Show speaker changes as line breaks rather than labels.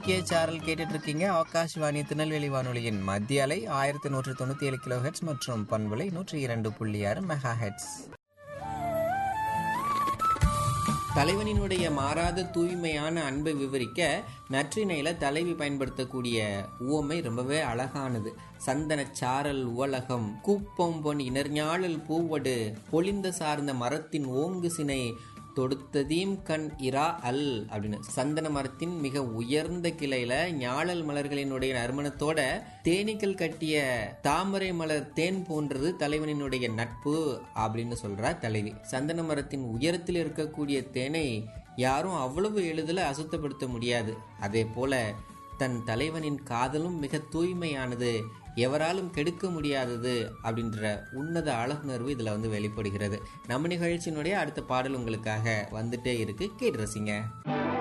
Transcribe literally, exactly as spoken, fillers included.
இலக்கிய சாரல் கேட்டுட்டு இருக்கீங்க. ஆகாஷ்வாணி திருநெல்வேலி வானொலியின் மத்திய அலை ஆயிரத்தி நூற்று தொண்ணூத்தி ஏழு கிலோ ஹெட்ஸ் மற்றும் பண்பலை நூற்றி இரண்டு புள்ளி ஆறு மெகா ஹெட்ஸ். தலைவனினுடைய மாறாத தூய்மையான அன்பை விவரிக்க நற்றிணையில தலைவி பயன்படுத்தக்கூடிய உவமை ரொம்பவே அழகானது. சந்தன சாரல் உவலகம், கூப்பம் பொன் இனர்ஞாழல் பூவடு, பொலிந்த சார்ந்த மரத்தின் ஓங்கு சினை, தொடுத்ததீம் கண் இரா அல் அப்படின்னு. சந்தன மரத்தின் மிக உயர்ந்த கிளையில ஞாழல் மலர்களினுடைய நறுமணத்தோட தேனீக்கள் கட்டிய தாமரை மலர் தேன் போன்றது தலைவனினுடைய நட்பு அப்படின்னு சொல்றா தலைவி. சந்தன மரத்தின் உயரத்தில் இருக்கக்கூடிய தேனை யாரும் அவ்வளவு எளிதில் அசுத்தப்படுத்த முடியாது. அதே போல தன் தலைவனின் காதலும் மிக தூய்மையானது, எவராலும் கெடுக்க முடியாதது அப்படின்ற உன்னத அழகுணர்வு இதுல வந்து வெளிப்படுகிறது. நம்ம நிகழ்ச்சியினுடைய அடுத்த பாடல் உங்களுக்காக வந்துட்டே இருக்கு, கேட்டு ரசிங்க.